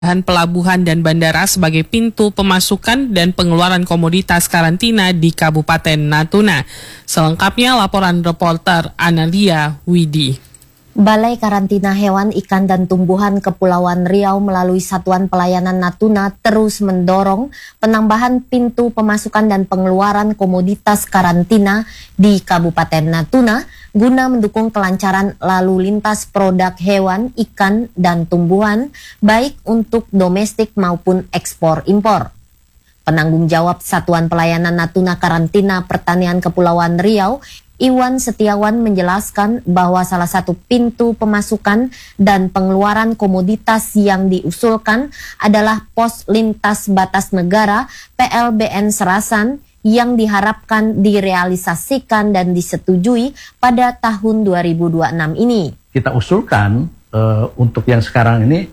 pelabuhan dan bandara sebagai pintu pemasukan dan pengeluaran komoditas karantina di Kabupaten Natuna. Selengkapnya laporan reporter Analia Widi. Balai Karantina Hewan, Ikan, dan Tumbuhan Kepulauan Riau melalui Satuan Pelayanan Natuna terus mendorong penambahan pintu pemasukan dan pengeluaran komoditas karantina di Kabupaten Natuna guna mendukung kelancaran lalu lintas produk hewan, ikan, dan tumbuhan baik untuk domestik maupun ekspor-impor. Penanggung jawab Satuan Pelayanan Natuna Karantina Pertanian Kepulauan Riau, Iwan Setiawan, menjelaskan bahwa salah satu pintu pemasukan dan pengeluaran komoditas yang diusulkan adalah pos lintas batas negara PLBN Serasan yang diharapkan direalisasikan dan disetujui pada tahun 2026 ini. Kita usulkan untuk yang sekarang ini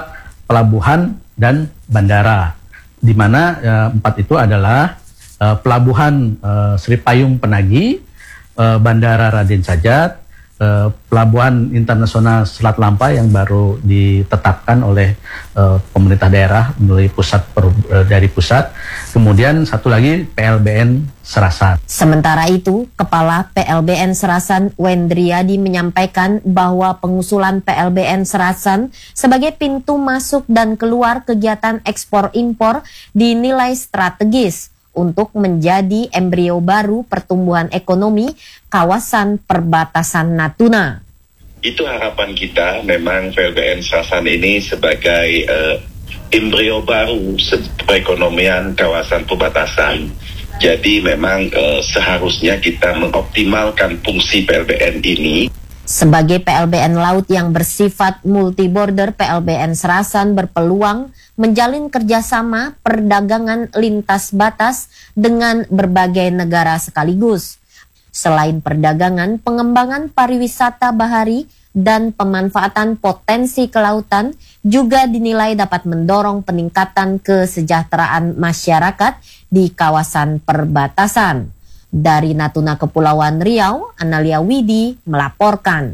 4 pelabuhan dan bandara, di mana 4 itu adalah pelabuhan Sri Payung Penagi, Bandara Raden Sajat, Pelabuhan Internasional Selat Lampa yang baru ditetapkan oleh pemerintah daerah melalui dari pusat, kemudian satu lagi PLBN Serasan. Sementara itu, Kepala PLBN Serasan Wendriadi menyampaikan bahwa pengusulan PLBN Serasan sebagai pintu masuk dan keluar kegiatan ekspor-impor dinilai strategis untuk menjadi embrio baru pertumbuhan ekonomi kawasan perbatasan Natuna. Itu harapan kita, memang PLBN Serasan ini sebagai embrio baru perekonomian kawasan perbatasan. Jadi memang seharusnya kita mengoptimalkan fungsi PLBN ini. Sebagai PLBN Laut yang bersifat multi-border, PLBN Serasan berpeluang menjalin kerjasama perdagangan lintas batas dengan berbagai negara sekaligus. Selain perdagangan, pengembangan pariwisata bahari dan pemanfaatan potensi kelautan juga dinilai dapat mendorong peningkatan kesejahteraan masyarakat di kawasan perbatasan. Dari Natuna Kepulauan Riau, Analia Widi melaporkan.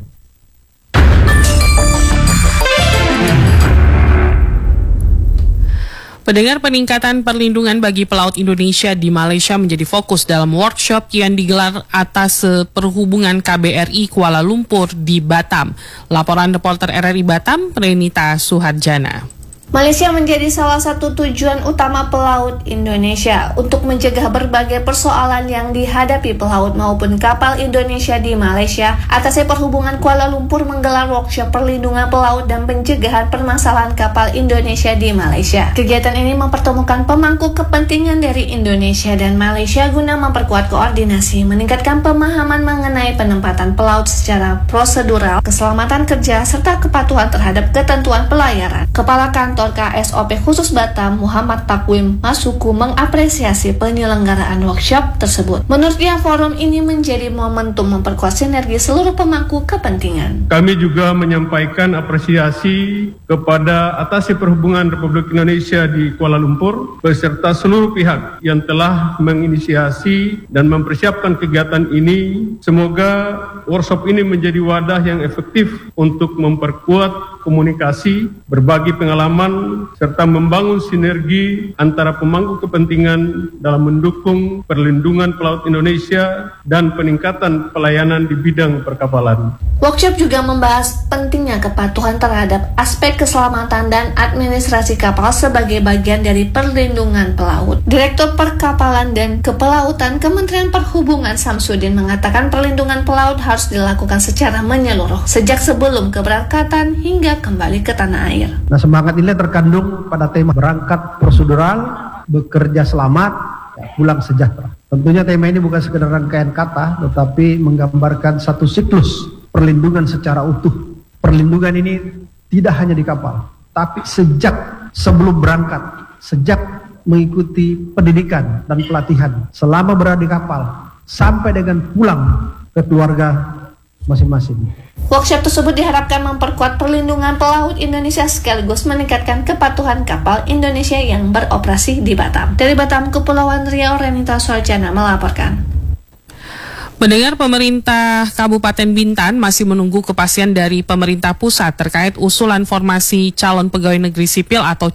Pendengar, peningkatan perlindungan bagi pelaut Indonesia di Malaysia menjadi fokus dalam workshop yang digelar atas Perhubungan KBRI Kuala Lumpur di Batam. Laporan reporter RRI Batam, Renita Suharjana. Malaysia menjadi salah satu tujuan utama pelaut Indonesia untuk mencegah berbagai persoalan yang dihadapi pelaut maupun kapal Indonesia di Malaysia. Atas Perhubungan Kuala Lumpur menggelar workshop perlindungan pelaut dan pencegahan permasalahan kapal Indonesia di Malaysia. Kegiatan ini mempertemukan pemangku kepentingan dari Indonesia dan Malaysia guna memperkuat koordinasi, meningkatkan pemahaman mengenai penempatan pelaut secara prosedural, keselamatan kerja, serta kepatuhan terhadap ketentuan pelayaran. Kepala Kantor KSOP Khusus Batam, Muhammad Takwim Masuku, mengapresiasi penyelenggaraan workshop tersebut. Menurutnya, forum ini menjadi momentum memperkuat sinergi seluruh pemangku kepentingan. Kami juga menyampaikan apresiasi kepada Atase Perhubungan Republik Indonesia di Kuala Lumpur beserta seluruh pihak yang telah menginisiasi dan mempersiapkan kegiatan ini. Semoga workshop ini menjadi wadah yang efektif untuk memperkuat komunikasi, berbagi pengalaman, serta membangun sinergi antara pemangku kepentingan dalam mendukung perlindungan pelaut Indonesia dan peningkatan pelayanan di bidang perkapalan. Workshop juga membahas pentingnya kepatuhan terhadap aspek keselamatan dan administrasi kapal sebagai bagian dari perlindungan pelaut. Direktur Perkapalan dan Kepelautan Kementerian Perhubungan Samsudin mengatakan perlindungan pelaut harus dilakukan secara menyeluruh, sejak sebelum keberangkatan hingga kembali ke tanah air. Nah, semangat ini terkandung pada tema berangkat prosedural, bekerja selamat, pulang sejahtera. Tentunya tema ini bukan sekedar rangkaian kata, tetapi menggambarkan satu siklus perlindungan secara utuh. Perlindungan ini tidak hanya di kapal, tapi sejak sebelum berangkat, sejak mengikuti pendidikan dan pelatihan, selama berada di kapal, sampai dengan pulang ke keluarga masing-masing. Workshop tersebut diharapkan memperkuat perlindungan pelaut Indonesia sekaligus meningkatkan kepatuhan kapal Indonesia yang beroperasi di Batam. Dari Batam, Kepulauan Riau, Renita Suharjana melaporkan. Mendengar pemerintah Kabupaten Bintan masih menunggu kepastian dari pemerintah pusat terkait usulan formasi calon pegawai negeri sipil atau